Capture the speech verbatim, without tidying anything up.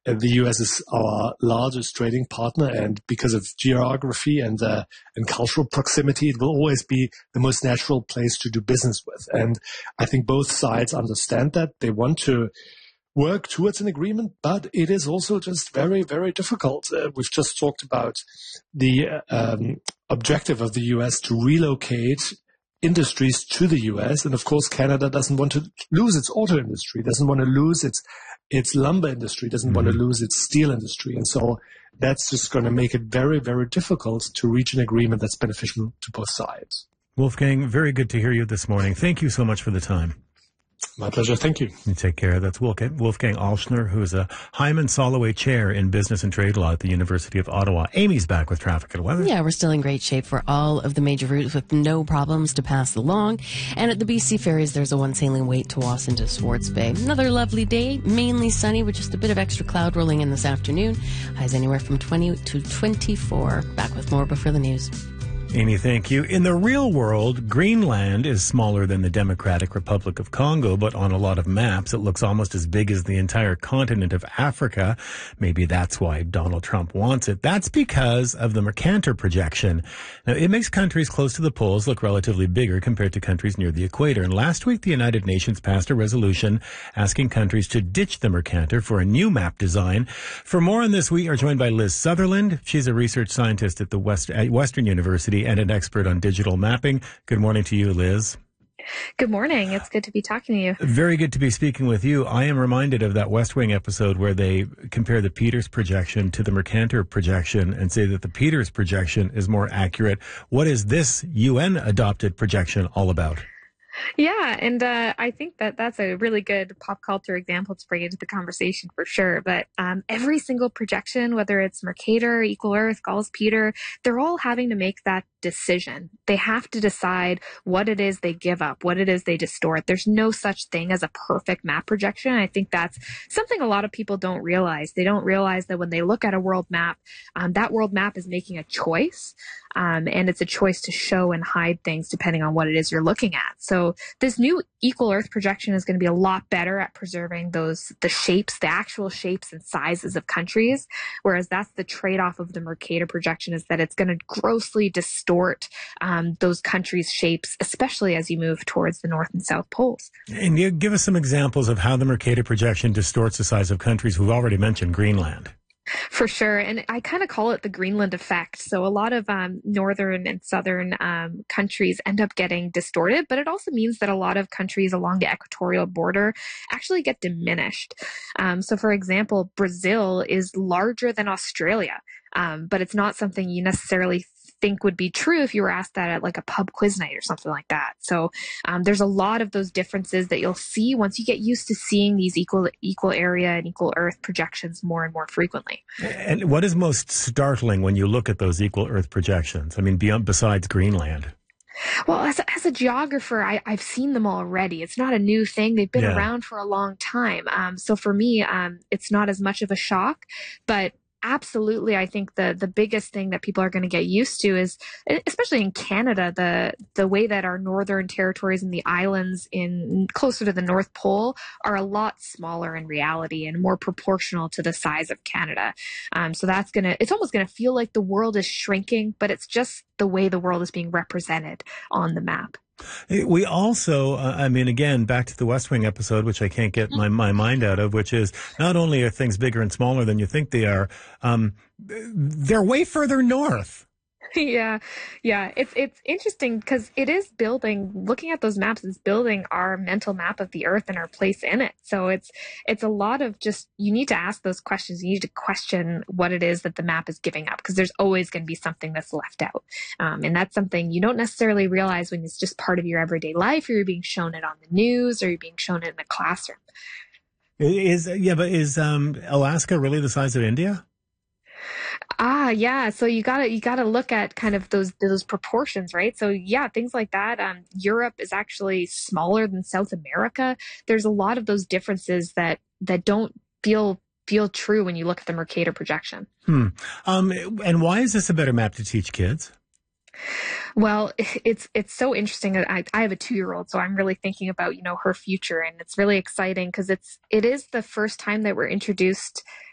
uh, the U S is our largest trading partner, and because of geography and uh, and cultural proximity, it will always be the most natural place to do business with. And I think both sides understand that. They want to work towards an agreement, but it is also just very, very difficult. Uh, we've just talked about the uh, um, objective of the U S to relocate industries to the U S. And of course, Canada doesn't want to lose its auto industry, doesn't want to lose its its lumber industry, doesn't mm-hmm. want to lose its steel industry. And so that's just going to make it very, very difficult to reach an agreement that's beneficial to both sides. Wolfgang, very good to hear you this morning. Thank you so much for the time. My pleasure. Thank you. You take care. That's Wolfgang Alschner, who is a Hyman Soloway Chair in Business and Trade Law at the University of Ottawa. Amy's back with traffic and weather. Yeah, we're still in great shape for all of the major routes with no problems to pass along. And at the B C ferries, there's a one sailing wait to Wasson to Swartz Bay. Another lovely day, mainly sunny with just a bit of extra cloud rolling in this afternoon. Highs anywhere from twenty to twenty-four. Back with more before the news. Amy, thank you. In the real world, Greenland is smaller than the Democratic Republic of Congo, but on a lot of maps, it looks almost as big as the entire continent of Africa. Maybe that's why Donald Trump wants it. That's because of the Mercator projection. Now, it makes countries close to the poles look relatively bigger compared to countries near the equator. And last week, the United Nations passed a resolution asking countries to ditch the Mercator for a new map design. For more on this, we are joined by Liz Sutherland. She's a research scientist at the West, at Western University and an expert on digital mapping. Good morning to you, Liz. Good morning. It's good to be talking to you. Very good to be speaking with you. I am reminded of that West Wing episode where they compare the Peters projection to the Mercator projection and say that the Peters projection is more accurate. What is this U N-adopted projection all about? Yeah, and uh, I think that that's a really good pop culture example to bring into the conversation for sure. But um, every single projection, whether it's Mercator, Equal Earth, Gauss Peter, they're all having to make that decision. They have to decide what it is they give up, what it is they distort. There's no such thing as a perfect map projection. I think that's something a lot of people don't realize. They don't realize that when they look at a world map, um, that world map is making a choice. Um, and it's a choice to show and hide things depending on what it is you're looking at. So this new Equal Earth projection is going to be a lot better at preserving those, the shapes, the actual shapes and sizes of countries. Whereas that's the trade-off of the Mercator projection, is that it's going to grossly distort um, those countries' shapes, especially as you move towards the North and South poles. And you give us some examples of how the Mercator projection distorts the size of countries. We've already mentioned Greenland. For sure. And I kind of call it the Greenland effect. So a lot of um, northern and southern um, countries end up getting distorted, but it also means that a lot of countries along the equatorial border actually get diminished. Um, so for example, Brazil is larger than Australia, um, but it's not something you necessarily think would be true if you were asked that at like a pub quiz night or something like that. So um, there's a lot of those differences that you'll see once you get used to seeing these equal equal area and equal Earth projections more and more frequently. And what is most startling when you look at those equal Earth projections? I mean, beyond besides Greenland. Well, as a, as a geographer, I, I've seen them already. It's not a new thing. They've been yeah. around for a long time. Um, so for me, um, it's not as much of a shock, but absolutely, I think the the biggest thing that people are going to get used to is, especially in Canada, the the way that our northern territories and the islands in closer to the North Pole are a lot smaller in reality and more proportional to the size of Canada. Um, so that's gonna, it's almost gonna feel like the world is shrinking, but it's just the way the world is being represented on the map. We also, uh, I mean, again, back to the West Wing episode, which I can't get my, my mind out of, which is not only are things bigger and smaller than you think they are, um, they're way further north. Yeah, yeah. It's it's interesting because it is building, looking at those maps is building our mental map of the Earth and our place in it. So it's it's a lot of just, you need to ask those questions. You need to question what it is that the map is giving up, because there's always going to be something that's left out. Um, and that's something you don't necessarily realize when it's just part of your everyday life, or you're being shown it on the news, or you're being shown it in the classroom. Is, yeah, but is um, Alaska really the size of India? Ah, yeah. So you gotta you gotta look at kind of those those proportions, right? So yeah, things like that. Um, Europe is actually smaller than South America. There's a lot of those differences that that don't feel feel true when you look at the Mercator projection. Hmm. Um, and why is this a better map to teach kids? Well, it's it's so interesting. I, I have a two-year-old, so I'm really thinking about, you know, her future, and it's really exciting because it's it is the first time that we're introduced